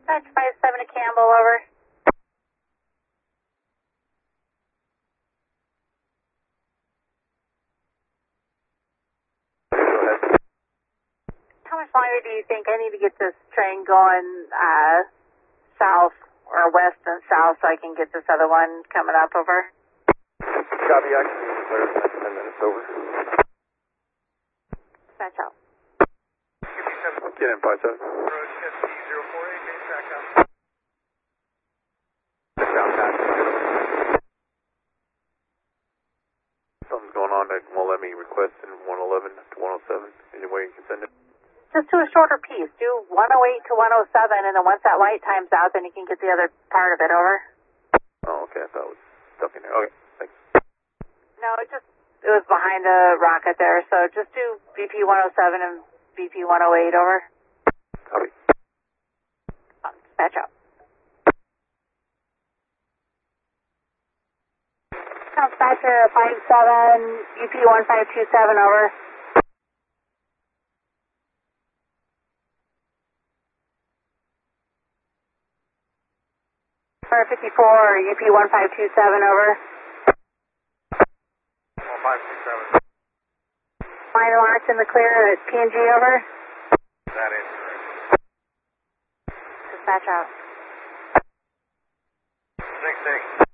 Dispatch 57 to Campbell, over. How much longer do you think I need to get this train going south or west and south so I can get this other one coming up, over? Copy, I can clear in the next 10 minutes, over. Dispatch out. Get in, 57. Road 048, main track out. Down pass. Something's going on that won't let me request in 111 to 107. Any way you can send it? Just do a shorter piece. Do 108 to 107, and then once that light times out, then you can get the other part of it, over. Oh, okay, I thought it was stuck in there. Okay, thanks. No, it was behind a rocket there, so just do BP 107 and BP 108, over. Copy. Dispatch out. Dispatcher 57, UP 1527, over. Fire 54, UP 1527, over. 1527. Line marks in the clear at PNG, over. That is correct. Dispatch out. 6-8.